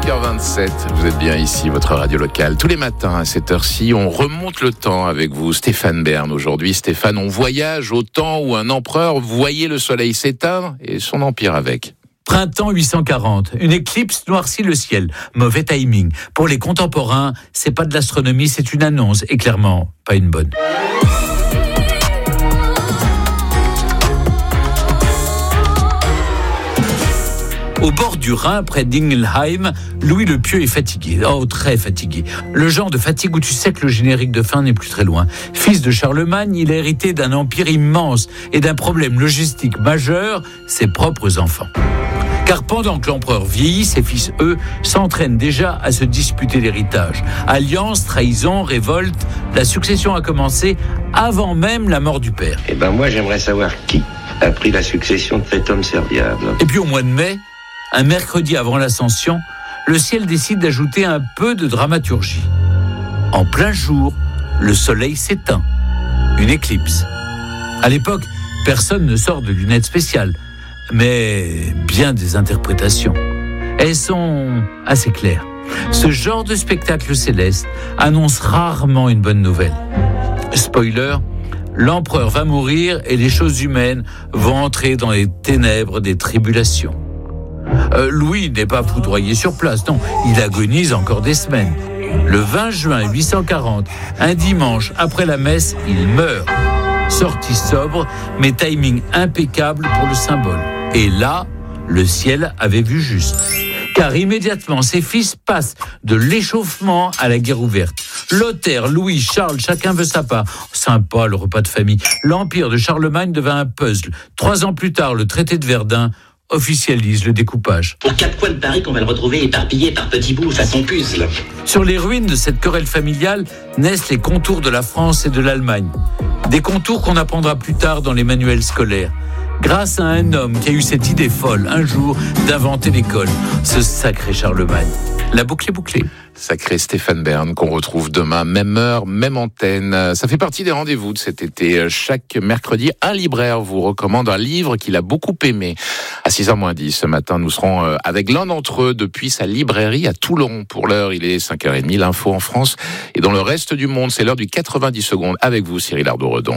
5h27, vous êtes bien ici, votre radio locale. Tous les matins à cette heure-ci, on remonte le temps avec vous, Stéphane Bern. Aujourd'hui, Stéphane, on voyage au temps où un empereur voyait le soleil s'éteindre et son empire avec. Printemps 840, une éclipse noircit le ciel. Mauvais timing. Pour les contemporains, c'est pas de l'astronomie, c'est une annonce, et clairement, pas une bonne. Au bord du Rhin, près d'Ingelheim, Louis le Pieux est fatigué. Oh, très fatigué. Le genre de fatigue où tu sais que le générique de fin n'est plus très loin. Fils de Charlemagne, il a hérité d'un empire immense et d'un problème logistique majeur, ses propres enfants. Car pendant que l'empereur vieillit, ses fils, eux, s'entraînent déjà à se disputer l'héritage. Alliance, trahison, révolte, la succession a commencé avant même la mort du père. Moi, j'aimerais savoir qui a pris la succession de cet homme serviable. Et puis au mois de mai, un mercredi avant l'Ascension, le ciel décide d'ajouter un peu de dramaturgie. En plein jour, le soleil s'éteint. Une éclipse. À l'époque, personne ne sort de lunettes spéciales, mais bien des interprétations. Elles sont assez claires. Ce genre de spectacle céleste annonce rarement une bonne nouvelle. Spoiler, l'empereur va mourir et les choses humaines vont entrer dans les ténèbres des tribulations. Louis n'est pas foudroyé sur place, non, il agonise encore des semaines. Le 20 juin 840, un dimanche après la messe, il meurt. Sortie sobre, mais timing impeccable pour le symbole. Et là, le ciel avait vu juste. Car immédiatement, ses fils passent de l'échauffement à la guerre ouverte. Lothaire, Louis, Charles, chacun veut sa part. Sympa, le repas de famille. L'empire de Charlemagne devint un puzzle. 3 ans plus tard, le traité de Verdun officialise le découpage. Aux 4 coins de Paris qu'on va le retrouver éparpillé par petits bouts façon puzzle. Sur les ruines de cette querelle familiale naissent les contours de la France et de l'Allemagne. Des contours qu'on apprendra plus tard dans les manuels scolaires. Grâce à un homme qui a eu cette idée folle, un jour, d'inventer l'école. Ce sacré Charlemagne. La boucle est bouclée. Sacré Stéphane Bern, qu'on retrouve demain, même heure, même antenne. Ça fait partie des rendez-vous de cet été. Chaque mercredi, un libraire vous recommande un livre qu'il a beaucoup aimé. À 6h-10 ce matin, nous serons avec l'un d'entre eux depuis sa librairie à Toulon. Pour l'heure, il est 5h30, l'info en France. Et dans le reste du monde, c'est l'heure du 90 secondes. Avec vous, Cyril Ardo-Redon.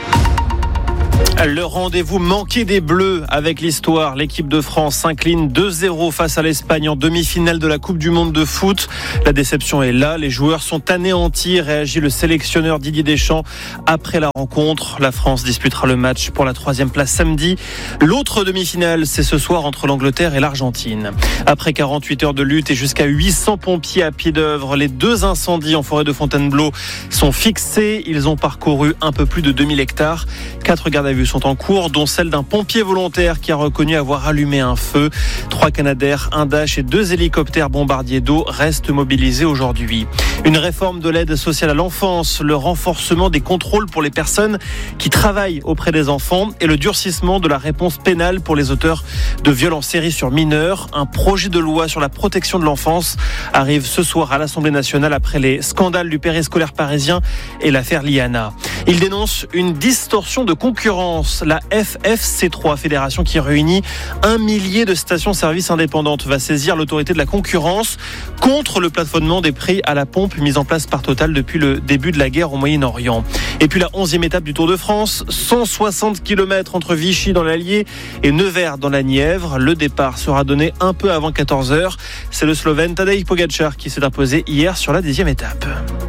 Le rendez-vous manqué des Bleus avec l'histoire. L'équipe de France s'incline 2-0 face à l'Espagne en demi-finale de la Coupe du Monde de foot. La déception est là. Les joueurs sont anéantis, réagit le sélectionneur Didier Deschamps après la rencontre. La France disputera le match pour la 3e place samedi. L'autre demi-finale, c'est ce soir entre l'Angleterre et l'Argentine. Après 48 heures de lutte et jusqu'à 800 pompiers à pied d'œuvre, les 2 incendies en forêt de Fontainebleau sont fixés. Ils ont parcouru un peu plus de 2000 hectares. 4 gardes à vue sont en cours, dont celle d'un pompier volontaire qui a reconnu avoir allumé un feu. 3 Canadair, un Dash et 2 hélicoptères bombardiers d'eau restent mobilisés aujourd'hui. Une réforme de l'aide sociale à l'enfance, le renforcement des contrôles pour les personnes qui travaillent auprès des enfants et le durcissement de la réponse pénale pour les auteurs de viols en série sur mineurs. Un projet de loi sur la protection de l'enfance arrive ce soir à l'Assemblée nationale après les scandales du périscolaire parisien et l'affaire Liana. Il dénonce une distorsion de concurrence. La FFC3, fédération qui réunit 1 millier de stations-service indépendantes, va saisir l'autorité de la concurrence contre le plafonnement des prix à la pompe mis en place par Total depuis le début de la guerre au Moyen-Orient. Et puis la 11e étape du Tour de France, 160 km entre Vichy dans l'Allier et Nevers dans la Nièvre. Le départ sera donné un peu avant 14h. C'est le Slovène Tadej Pogačar qui s'est imposé hier sur la 10e étape.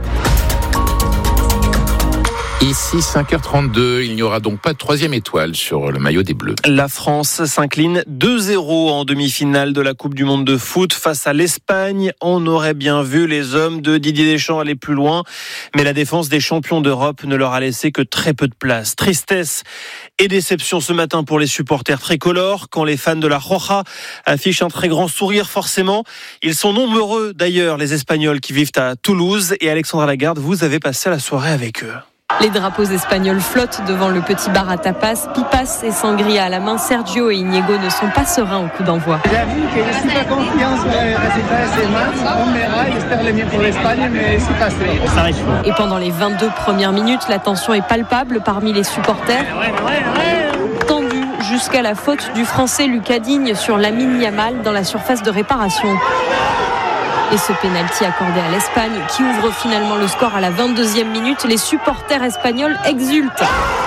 Ici, 5h32, il n'y aura donc pas de 3e étoile sur le maillot des Bleus. La France s'incline 2-0 en demi-finale de la Coupe du Monde de foot face à l'Espagne. On aurait bien vu les hommes de Didier Deschamps aller plus loin, mais la défense des champions d'Europe ne leur a laissé que très peu de place. Tristesse et déception ce matin pour les supporters tricolores, quand les fans de la Roja affichent un très grand sourire forcément. Ils sont nombreux d'ailleurs, les Espagnols qui vivent à Toulouse, et Alexandra Lagarde, vous avez passé la soirée avec eux. Les drapeaux espagnols flottent devant le petit bar à tapas, pipas et sangria à la main. Sergio et Inigo ne sont pas sereins au coup d'envoi. J'avoue que je suis pas confiant sur les résultats de ces matchs. On verra, j'espère le mieux pour l'Espagne, mais c'est pas sûr. Ça arrive. Et pendant les 22 premières minutes, la tension est palpable parmi les supporters. Tendue jusqu'à la faute du Français Lucas Digne sur Lamine Yamal dans la surface de réparation. Et ce pénalty accordé à l'Espagne qui ouvre finalement le score à la 22e minute. Les supporters espagnols exultent.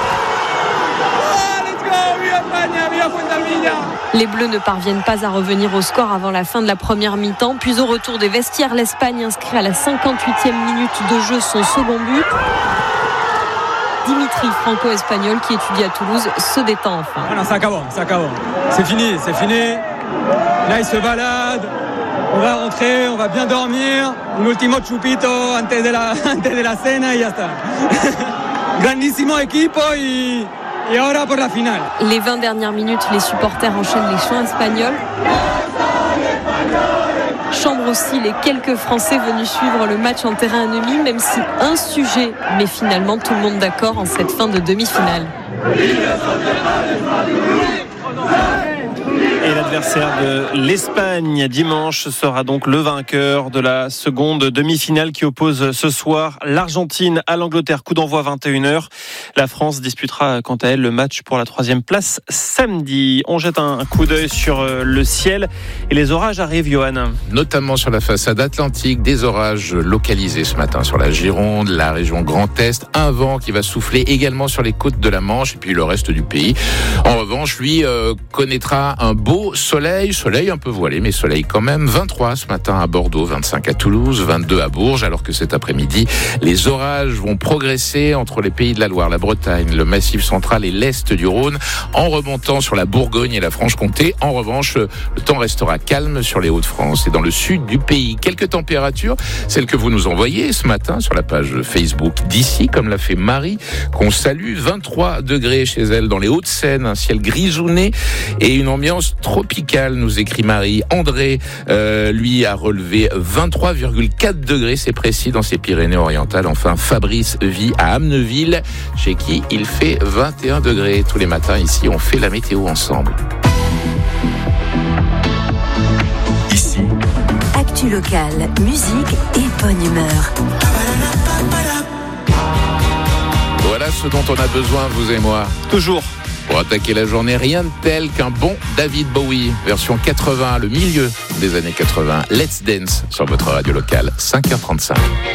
Les Bleus ne parviennent pas à revenir au score avant la fin de la première mi-temps. Puis au retour des vestiaires, l'Espagne inscrit à la 58e minute de jeu son second but. Dimitri, franco-espagnol qui étudie à Toulouse, se détend enfin. Voilà, ça acabó. C'est fini. Là, il se balade. On va rentrer, on va bien dormir. Un último chupito antes de la cena y ya está. Grandissimo equipo y ahora por la finale. Les 20 dernières minutes, les supporters enchaînent les chants espagnols. Chambre aussi les quelques Français venus suivre le match en terrain ennemi, même si un sujet met finalement tout le monde d'accord en cette fin de demi-finale. Et l'adversaire de l'Espagne dimanche sera donc le vainqueur de la seconde demi-finale qui oppose ce soir l'Argentine à l'Angleterre. Coup d'envoi 21h. La France disputera quant à elle le match pour la 3e place samedi. On jette un coup d'œil sur le ciel et les orages arrivent, Johan. Notamment sur la façade atlantique, des orages localisés ce matin sur la Gironde, la région Grand Est, un vent qui va souffler également sur les côtes de la Manche et puis le reste du pays. En revanche, lui connaîtra un beau soleil un peu voilé, mais soleil quand même. 23 ce matin à Bordeaux, 25 à Toulouse, 22 à Bourges, alors que cet après-midi, les orages vont progresser entre les pays de la Loire, la Bretagne, le Massif central et l'Est du Rhône, en remontant sur la Bourgogne et la Franche-Comté. En revanche, le temps restera calme sur les Hauts-de-France et dans le sud du pays. Quelques températures, celles que vous nous envoyez ce matin sur la page Facebook d'ici, comme l'a fait Marie, qu'on salue. 23 degrés chez elle dans les Hauts-de-Seine, un ciel grisouné et une ambiance tropicale, nous écrit Marie. André, lui, a relevé 23,4 degrés, c'est précis, dans ses Pyrénées-Orientales. Enfin, Fabrice vit à Amneville, chez qui il fait 21 degrés. Tous les matins, ici, on fait la météo ensemble. Ici, actu locale, musique et bonne humeur. Voilà ce dont on a besoin, vous et moi. Toujours. Pour attaquer la journée, rien de tel qu'un bon David Bowie, version 80, le milieu des années 80. Let's Dance sur votre radio locale, 5h35.